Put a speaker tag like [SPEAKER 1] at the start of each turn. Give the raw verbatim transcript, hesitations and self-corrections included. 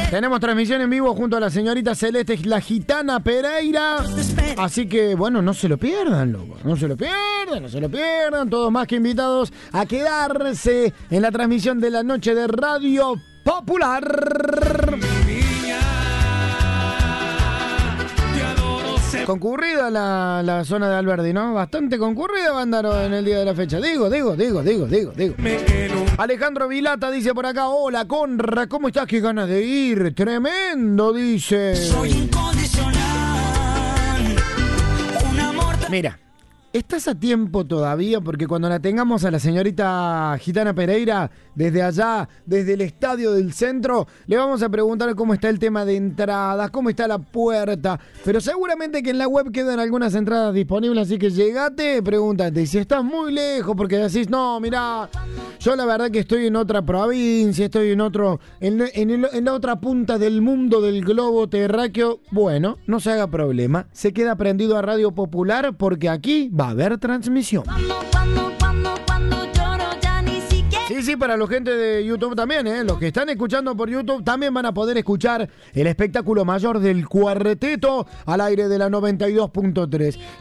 [SPEAKER 1] Tenemos transmisión en vivo junto a la señorita Celeste, la gitana Pereira. Así que, bueno, no se lo pierdan, loco. No se lo pierdan, no se lo pierdan. Todos más que invitados a quedarse en la transmisión de la noche de Radio Popular. Concurrida la, la zona de Alberdi, ¿no? Bastante concurrida va a andar en el día de la fecha. Digo, digo, digo, digo, digo, digo. Alejandro Vilata dice por acá: hola, Conra, ¿cómo estás? Qué ganas de ir. Tremendo, dice. Soy incondicional. Un amor. Mira, estás a tiempo todavía, porque cuando la tengamos a la señorita Gitana Pereira desde allá, desde el estadio del centro, le vamos a preguntar cómo está el tema de entradas, cómo está la puerta, pero seguramente que en la web quedan algunas entradas disponibles, así que llegate, pregúntate, y si estás muy lejos, porque decís, no, mirá, yo la verdad que estoy en otra provincia, estoy en otro, en, en, el, en la otra punta del mundo del globo terráqueo, bueno, no se haga problema, se queda prendido a Radio Popular, porque aquí va a haber transmisión. Cuando, cuando, cuando, cuando lloro ya ni siquiera... Sí, sí, para la gente de YouTube también, ¿eh? Los que están escuchando por YouTube también van a poder escuchar el espectáculo mayor del cuarteto al aire de la noventa y dos punto tres.